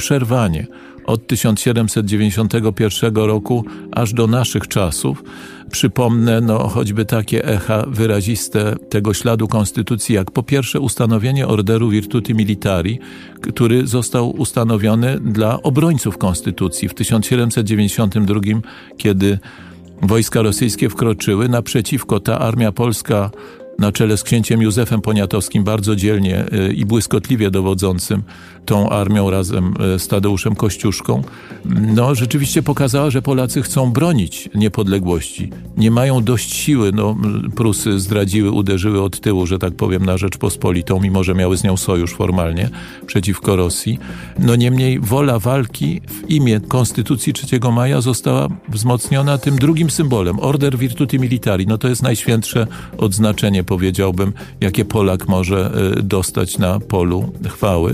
bezprzerwanie od 1791 roku aż do naszych czasów. Przypomnę choćby takie echa wyraziste tego śladu konstytucji, jak po pierwsze ustanowienie Orderu Virtuti Militari, który został ustanowiony dla obrońców konstytucji w 1792, kiedy wojska rosyjskie wkroczyły naprzeciwko, ta armia polska na czele z księciem Józefem Poniatowskim, bardzo dzielnie i błyskotliwie dowodzącym tą armią razem z Tadeuszem Kościuszką, rzeczywiście pokazała, że Polacy chcą bronić niepodległości. Nie mają dość siły, Prusy zdradziły, uderzyły od tyłu, że tak powiem, na Rzeczpospolitą, mimo że miały z nią sojusz formalnie przeciwko Rosji. Niemniej wola walki w imię Konstytucji 3 maja została wzmocniona tym drugim symbolem, Order Virtuti Militari. To jest najświętsze odznaczenie, powiedziałbym, jakie Polak może dostać na polu chwały.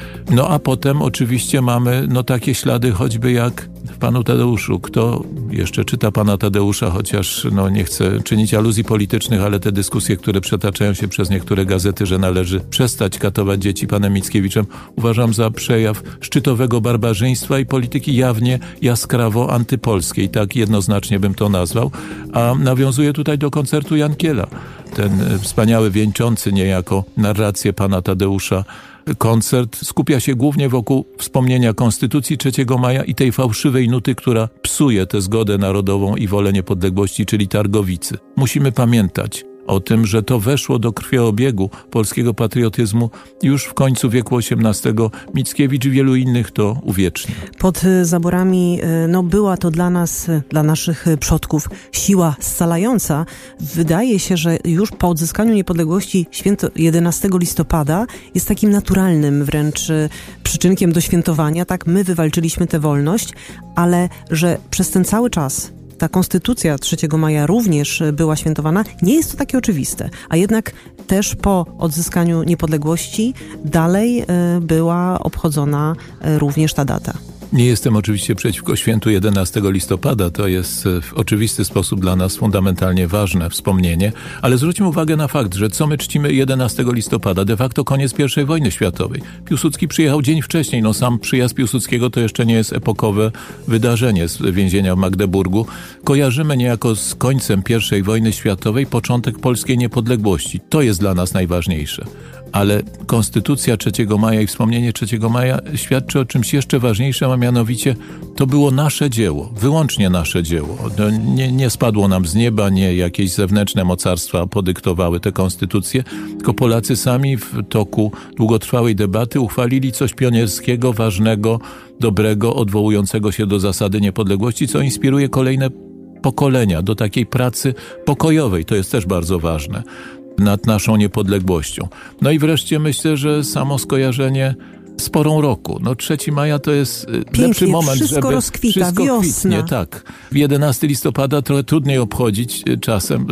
A potem oczywiście mamy takie ślady choćby jak w panu Tadeuszu. Kto jeszcze czyta pana Tadeusza, chociaż nie chcę czynić aluzji politycznych, ale te dyskusje, które przetaczają się przez niektóre gazety, że należy przestać katować dzieci panem Mickiewiczem, uważam za przejaw szczytowego barbarzyństwa i polityki jawnie, jaskrawo antypolskiej. Tak jednoznacznie bym to nazwał. A nawiązuję tutaj do koncertu Jankiela. Ten wspaniały, wieńczący niejako narrację pana Tadeusza koncert skupia się głównie wokół wspomnienia Konstytucji 3 maja i tej fałszywej nuty, która psuje tę zgodę narodową i wolę niepodległości, czyli Targowicy. Musimy pamiętać o tym, że to weszło do krwiobiegu polskiego patriotyzmu już w końcu wieku XVIII. Mickiewicz i wielu innych to uwiecznił. Pod zaborami była to dla nas, dla naszych przodków siła scalająca. Wydaje się, że już po odzyskaniu niepodległości święto 11 listopada jest takim naturalnym wręcz przyczynkiem do świętowania. Tak, my wywalczyliśmy tę wolność, ale że przez ten cały czas ta konstytucja 3 maja również była świętowana, nie jest to takie oczywiste. A jednak też po odzyskaniu niepodległości dalej była obchodzona również ta data. Nie jestem oczywiście przeciwko świętu 11 listopada, to jest w oczywisty sposób dla nas fundamentalnie ważne wspomnienie, ale zwróćmy uwagę na fakt, że co my czcimy 11 listopada, de facto koniec I wojny światowej. Piłsudski przyjechał dzień wcześniej, sam przyjazd Piłsudskiego to jeszcze nie jest epokowe wydarzenie z więzienia w Magdeburgu. Kojarzymy niejako z końcem I wojny światowej początek polskiej niepodległości. To jest dla nas najważniejsze. Ale Konstytucja 3 maja i wspomnienie 3 maja świadczy o czymś jeszcze ważniejszym, a mianowicie to było nasze dzieło, wyłącznie nasze dzieło. Nie spadło nam z nieba, nie jakieś zewnętrzne mocarstwa podyktowały tę konstytucję, tylko Polacy sami w toku długotrwałej debaty uchwalili coś pionierskiego, ważnego, dobrego, odwołującego się do zasady niepodległości, co inspiruje kolejne pokolenia do takiej pracy pokojowej. To jest też bardzo ważne. Nad naszą niepodległością. I wreszcie myślę, że samo skojarzenie z porą roku. 3 maja to jest pięknie, lepszy moment, wszystko żeby rozkwita, wszystko wiosna. kwitnie. Tak. 11 listopada trochę trudniej obchodzić czasem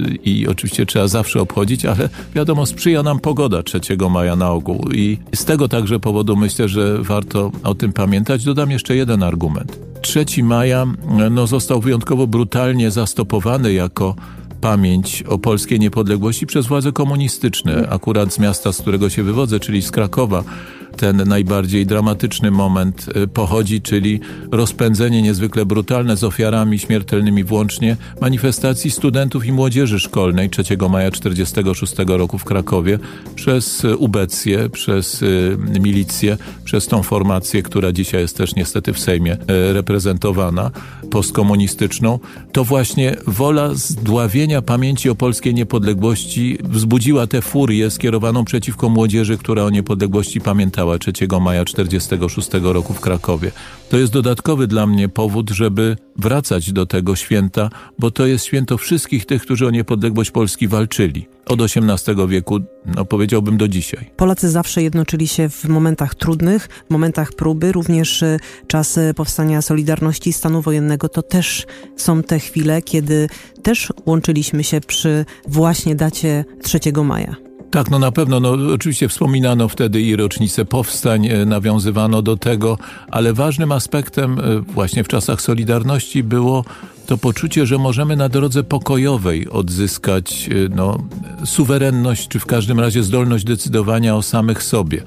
i oczywiście trzeba zawsze obchodzić, ale wiadomo, sprzyja nam pogoda 3 maja na ogół i z tego także powodu myślę, że warto o tym pamiętać. Dodam jeszcze jeden argument. 3 maja został wyjątkowo brutalnie zastopowany jako pamięć o polskiej niepodległości przez władze komunistyczne. Akurat z miasta, z którego się wywodzę, czyli z Krakowa, ten najbardziej dramatyczny moment pochodzi, czyli rozpędzenie niezwykle brutalne z ofiarami śmiertelnymi włącznie manifestacji studentów i młodzieży szkolnej 3 maja 1946 roku w Krakowie przez ubecję, przez milicję, przez tą formację, która dzisiaj jest też niestety w Sejmie reprezentowana, postkomunistyczną. To właśnie wola zdławienia pamięci o polskiej niepodległości wzbudziła tę furię skierowaną przeciwko młodzieży, która o niepodległości pamiętała 3 maja 1946 roku w Krakowie. To jest dodatkowy dla mnie powód, żeby wracać do tego święta, bo to jest święto wszystkich tych, którzy o niepodległość Polski walczyli. Od XVIII wieku, powiedziałbym do dzisiaj. Polacy zawsze jednoczyli się w momentach trudnych, w momentach próby, również czas powstania Solidarności, stanu wojennego. To też są te chwile, kiedy też łączyliśmy się przy właśnie dacie 3 maja. Tak, na pewno. Oczywiście wspominano wtedy i rocznicę powstań, nawiązywano do tego, ale ważnym aspektem właśnie w czasach Solidarności było to poczucie, że możemy na drodze pokojowej odzyskać suwerenność, czy w każdym razie zdolność decydowania o samych sobie.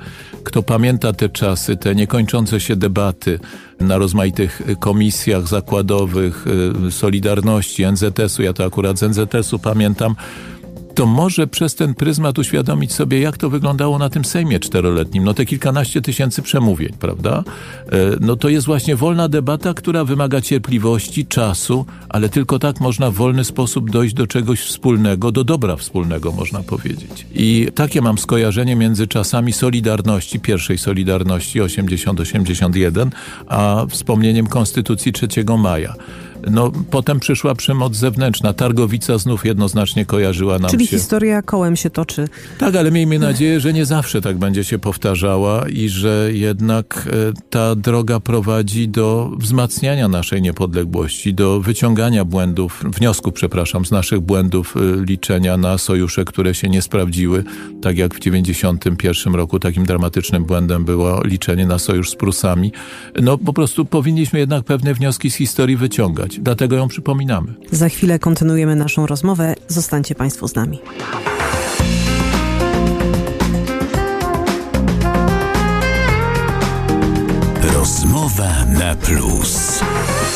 Kto pamięta te czasy, te niekończące się debaty na rozmaitych komisjach zakładowych, Solidarności, NZS-u, ja to akurat z NZS-u pamiętam, to może przez ten pryzmat uświadomić sobie, jak to wyglądało na tym Sejmie 4-letnim. No te kilkanaście tysięcy przemówień, prawda? No to jest właśnie wolna debata, która wymaga cierpliwości, czasu, ale tylko tak można w wolny sposób dojść do czegoś wspólnego, do dobra wspólnego, można powiedzieć. I takie mam skojarzenie między czasami Solidarności, pierwszej Solidarności 80-81, a wspomnieniem Konstytucji 3 maja. No, potem przyszła przemoc zewnętrzna. Targowica znów jednoznacznie kojarzyła nam Czyli się. historia kołem się toczy. Tak, ale miejmy nadzieję, że nie zawsze tak będzie się powtarzała i że jednak ta droga prowadzi do wzmacniania naszej niepodległości, do wyciągania wniosków z naszych błędów, liczenia na sojusze, które się nie sprawdziły. Tak jak w 91 roku takim dramatycznym błędem było liczenie na sojusz z Prusami. No po prostu powinniśmy jednak pewne wnioski z historii wyciągać. Dlatego ją przypominamy. Za chwilę kontynuujemy naszą rozmowę. Zostańcie Państwo z nami. Rozmowa na plus.